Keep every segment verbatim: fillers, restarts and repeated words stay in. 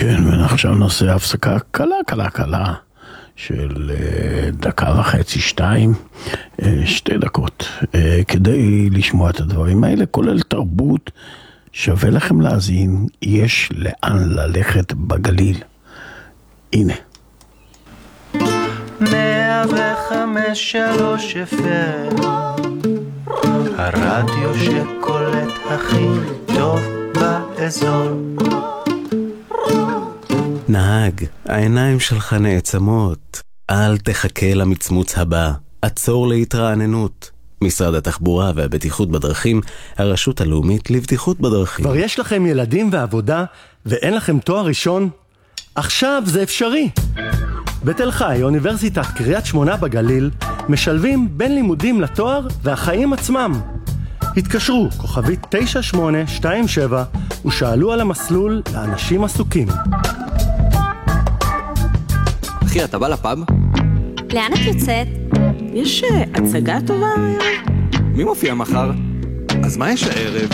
כן, ועכשיו נעשה הפסקה קלה, קלה, קלה, של דקה וחצי, שתיים, שתי דקות, כדי לשמוע את הדברים האלה, כולל תרבות, שווה לכם להזין, יש לאן ללכת בגליל. הנה. מאה וחמש שלוש אף אם, הרדיו שקולט הכי טוב באזור. נהג, העיניים שלך נעצמות. אל תחכה למצמוץ הבא. עצור להתרעננות. משרד התחבורה והבטיחות בדרכים, הרשות הלאומית לבטיחות בדרכים. כבר יש לכם ילדים ועבודה ואין לכם תואר ראשון? עכשיו זה אפשרי. בתל חי, אוניברסיטת קריית שמונה בגליל, משלבים בין לימודים לתואר והחיים עצמם. התקשרו, כוכבית תשע שמונה שתיים שבע, ושאלו על המסלול לאנשים עסוקים. אחי, אתה בא לפאב? לאן את יוצאת? יש הצגה טובה היום? מי מופיע מחר? אז מה יש הערב?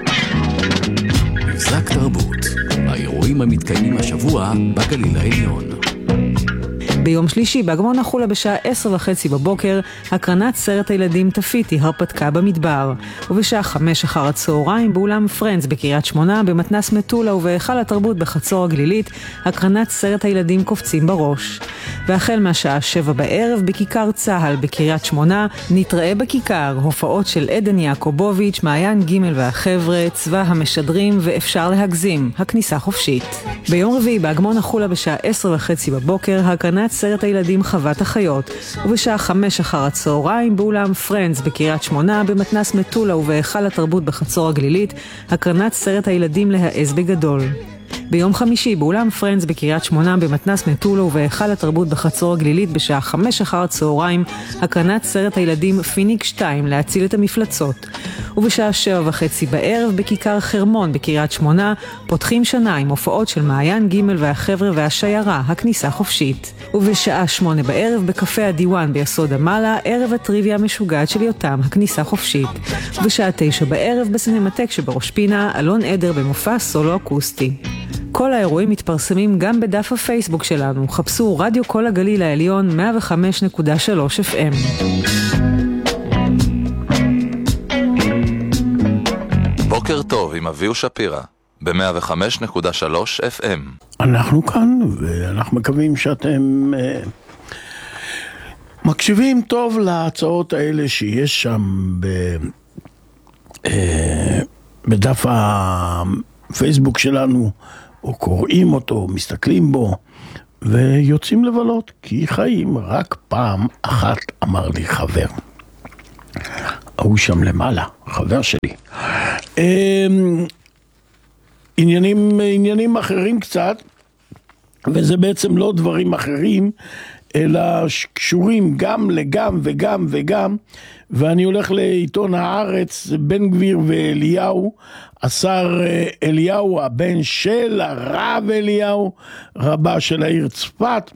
מבזק תרבות, האירועים המתקיימים השבוע בגליל העליון. ביום שלישי, באגמון החולה בשעה עשר וחצי בבוקר, הקרנת סרט הילדים תפיתי הרפתקה במדבר. ובשעה חמש אחר הצהריים, באולם פרנדס בקריית שמונה, במתנס מטולה ובהיכל התרבות בחצור הגלילית, הקרנת סרט הילדים קופצים בראש. והחל מהשעה שבע בערב, בכיכר צהל בקריית שמונה, נתראה בכיכר הופעות של עדן יעקובוביץ', מעיין ג' והחבר'ה, צבא המשדרים ואפשר להגזים, הכניסה חופשית. ביום רביעי, באגמון החולה בשעה עשר וחצי בבוקר, הקרנת סרט הילדים חוות החיות, ובשעה חמש אחר הצהריים באולם פרנדס בקריית שמונה, במתנס מטולה ובהיכל התרבות בחצור הגלילית, הקרנת סרט הילדים להעז בגדול. ביום חמישי באולם פרנדס בקריית שמונה, במתנס מטולה ובהיכל התרבות בחצור הגלילית, בשעה חמש אחר הצהריים, הקרנת סרט הילדים פיניק שתיים להציל את המפלצות. ובשעה שבע וחצי בערב בכיכר חרמון בקריית שמונה, פותחים שנה עם הופעות של מעיין ג' והחבר'ה והשיירה, הכניסה חופשית. ובשעה שמונה בערב בקפה הדיוואן ביסוד המעלה, ערב הטריוויה המשוגעת של יותם, הכניסה חופשית. ובשעה תשע בערב בסינמטק שבראש פינה, אלון עדר במופע סולו אקוסטי. כל האירועים מתפרסמים גם בדף הפייסבוק שלנו. חפשו רדיו כל הגליל העליון מאה וחמש נקודה שלוש אף אם. בוקר טוב עם אביהו שפירא ב-מאה וחמש נקודה שלוש אף אם. אנחנו כאן ואנחנו מקווים שאתם אה, מקשיבים טוב להצעות האלה שיש שם ב, אה, בדף הפייסבוק שלנו, או קוראים אותו, מסתכלים בו ויוצאים לבלות, כי חיים רק פעם אחת, אמר לי חבר, הוא שם למעלה, חבר שלי. עניינים, עניינים אחרים קצת, וזה בעצם לא דברים אחרים, אלא קשורים גם לגם וגם וגם, ואני הולך לעיתון הארץ, בן גביר ואליהו, השר אליהו, הבן של הרב אליהו, רבה של העיר צפת,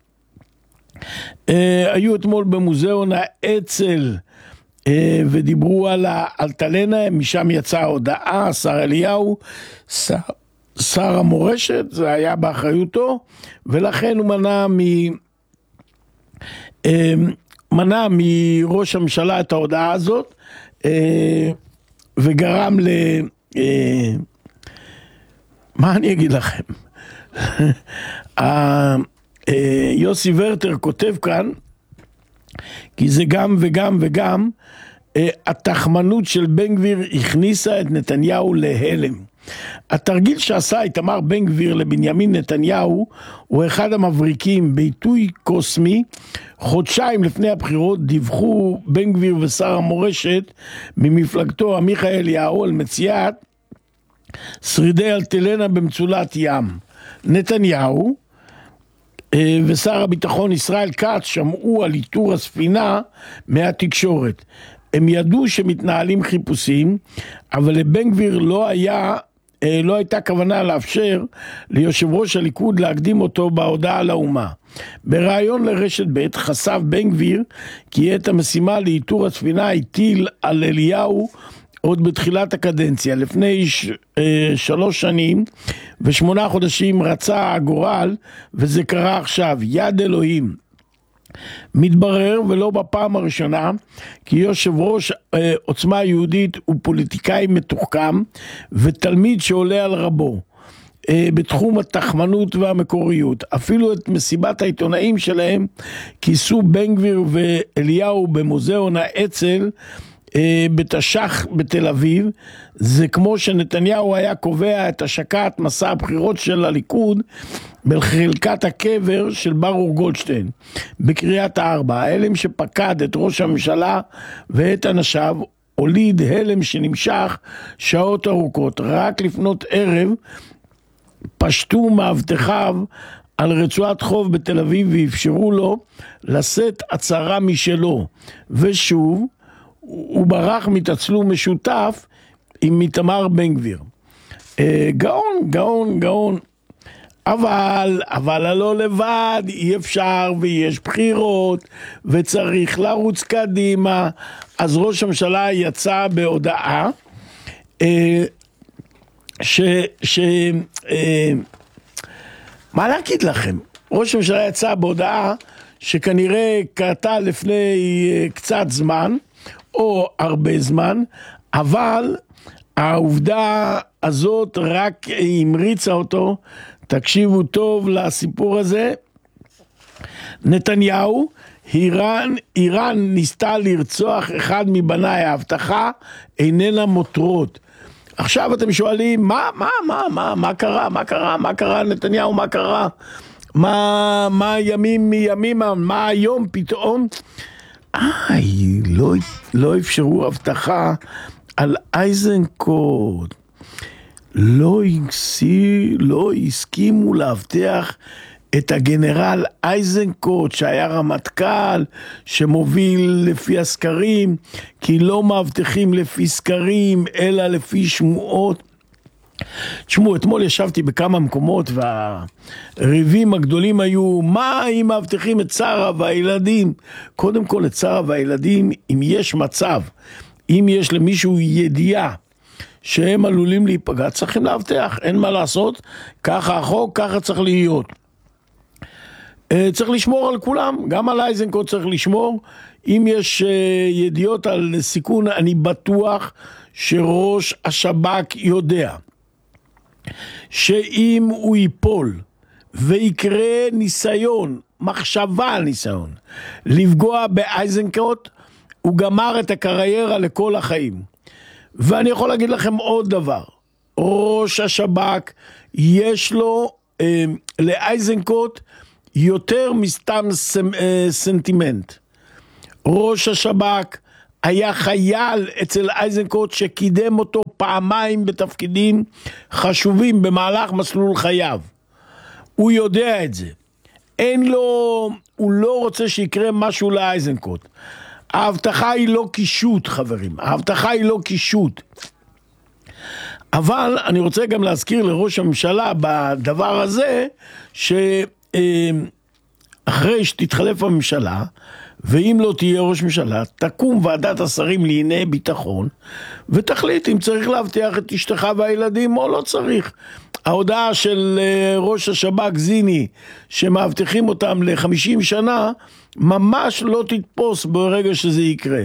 היו אתמול במוזיאון האצ"ל, ודיברו על האלטלנה, משם יצאה הודעה, השר אליהו, שר, שר המורשת, זה היה באחריותו, ולכן הוא מנע מ... מנע מראש הממשלה את ההודעה הזאת, וגרם ל... מה אני אגיד לכם? יוסי ורטר כותב כאן, כי זה גם וגם וגם, התחמנות של בן גביר הכניסה את נתניהו להלם. התרגיל שעשה איתמר בן גביר לבנימין נתניהו הוא אחד המבריקים. בעיתוי קוסמי, חודשיים לפני הבחירות דיווחו בן גביר ושר המורשת ממפלגתו עמיחי אליהו על מציאת שרידי אלטלנה במצולת ים. נתניהו ושר הביטחון ישראל כץ שמעו על איתור הספינה מהתקשורת. הם ידעו שמתנהלים חיפושים, אבל לבן גביר לא היה, לא הייתה כוונה לאפשר ליושב ראש הליכוד להקדים אותו בהודעה לאומה. בראיון לרשת ב' חשף בן גביר כי את המשימה לאיתור הספינה הטיל על אליהו עוד בתחילת הקדנציה, לפני ש, אה, שלוש שנים ושמונה חודשים רצה הגורל, וזה קרה עכשיו, יד אלוהים. מתברר, ולא בפעם הראשונה, כי יושב ראש אה, עוצמה יהודית הוא פוליטיקאי מתוחכם, ותלמיד שעולה על רבו. בתחום התחמנות והמקוריות. אפילו את מסיבת העיתונאים שלהם כיסו בן גביר ואליהו במוזיאון האצ"ל בתש"ח בתל אביב. זה כמו שנתניהו היה קובע את השקת מסע הבחירות של הליכוד בחלקת הקבר של ברוך גולדשטיין בקריית הארבע. ההלם שפקד את ראש הממשלה ואת אנשיו הוליד הלם שנמשך שעות ארוכות. רק לפנות ערב פשטו מאבטחיו על רצועת חוף בתל אביב ואפשרו לו לשאת הצהרה משלו, ושוב הוא ברח מתצלום משותף עם איתמר בן גביר. גאון, גאון, גאון. אבל, אבל הלא לבד, אי אפשר, ויש בחירות, וצריך לרוץ קדימה. אז ראש הממשלה יצא בהודעה, ש... ש אה, מה להגיד לכם? ראש הממשלה יצא בהודעה שכנראה קרתה לפני אה, קצת זמן, או הרבה זמן, אבל העובדה הזאת רק המריצה אותו. תקשיבו טוב לסיפור הזה. נתניהו, איראן, איראן ניסתה לרצוח אחד מבניי, ההבטחה איננה מותרות. עכשיו אתם שואלים, מה, מה, מה, מה, מה קרה, מה קרה, מה קרה, נתניהו, מה קרה? מה, מה ימים מימים, מה היום פתאום? איי, לא, לא אפשרו הבטחה על איזנקוט. לא, יגסי, לא הסכימו להבטח את הגנרל איזנקוט שהיה רמטכ"ל שמוביל לפי הסקרים, כי לא מבטחים לפי סקרים אלא לפי שמועות. תשמעו, אתמול ישבתי בכמה מקומות והריבים הגדולים היו מה אם מבטחים את שרה והילדים. קודם כל את שרה והילדים, אם יש מצב, אם יש למישהו ידיעה שהם עלולים להיפגע, צריכים להבטח, אין מה לעשות, ככה החוק, ככה צריך להיות. צריך לשמור על כולם, גם על איזנקוט צריך לשמור. אם יש ידיעות על סיכון, אני בטוח שראש השב"כ יודע שאם הוא ייפול ויקרה ניסיון, מחשבה על ניסיון, לפגוע באיזנקוט, הוא גמר את הקריירה לכל החיים. ואני יכול להגיד לכם עוד דבר, ראש השב"כ יש לו אה, לאיזנקוט יותר מסתם סנטימנט. ראש השב"כ היה חייל אצל איזנקוט שקידם אותו פעמיים בתפקידים חשובים במהלך מסלול חייו. הוא יודע את זה. אין לו, הוא לא רוצה שיקרה משהו לאיזנקוט. ההבטחה היא לא קישוט, חברים. ההבטחה היא לא קישוט. אבל אני רוצה גם להזכיר לראש הממשלה בדבר הזה, שאחרי שתתחלף הממשלה, ואם לא תהיה ראש ממשלה, תקום ועדת השרים לענייני ביטחון, ותחליט אם צריך להבטיח את אשתך והילדים או לא צריך. ההודעה של ראש השב"כ זיני, שמאבטחים אותם ל-חמישים שנה, ממש לא תתפוס ברגע שזה יקרה.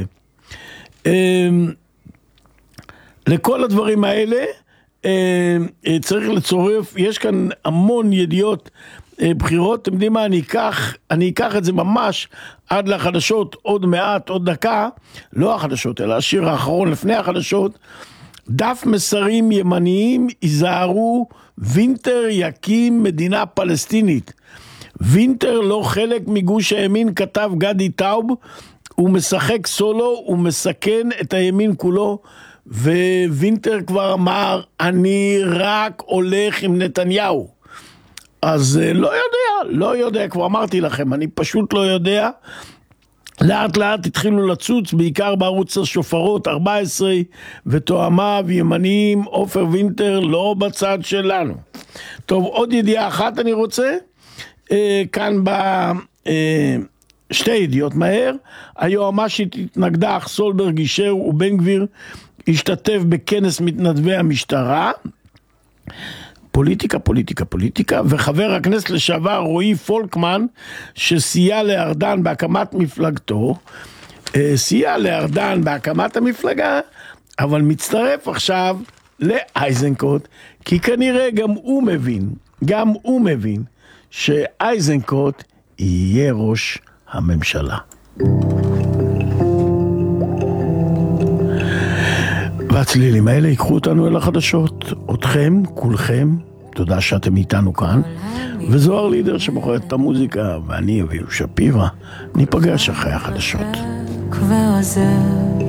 לכל הדברים האלה צריך לצורף, יש כאן המון ידיעות בחירות. אתם יודעים מה, אני אקח, אני אקח את זה ממש עד לחדשות, עוד מעט, עוד דקה, לא החדשות, אלא השיר האחרון לפני החדשות. דף מסרים ימניים, ייזהרו, וינטר יקים מדינה פלסטינית. וינטר לא חלק מגוש הימין, כתב גדי טאוב, הוא משחק סולו, הוא מסכן את הימין כולו, ווינטר כבר אמר, אני רק הולך עם נתניהו. אז לא יודע, לא יודע, כבר אמרתי לכם, אני פשוט לא יודע. לאט לאט התחילו לצוץ, בעיקר בערוץ השופרות ארבע עשרה, ותואמיו ימניים, עופר וינטר לא בצד שלנו. טוב, עוד ידיעה אחת אני רוצה, אה, כאן ב, אה, שתי ידיעות מהר, היועמ"שית התנגדה, אך סולברג אישר ובן גביר השתתף בכנס מתנדבי המשטרה. פוליטיקה, פוליטיקה, פוליטיקה, וחבר הכנסת לשעבר רועי פולקמן, שסייע לארדן בהקמת מפלגתו, סייע לארדן בהקמת המפלגה, אבל מצטרף עכשיו לאייזנקוט, כי כנראה גם הוא מבין, גם הוא מבין, שאייזנקוט יהיה ראש הממשלה. והצלילים האלה ייקחו אותנו אל החדשות. אתכם, כולכם, תודה שאתם איתנו כאן. וזוהר לידר שבוחרת את המוזיקה, ואני אביהו שפירא. ניפגש אחרי החדשות. כבר עוזר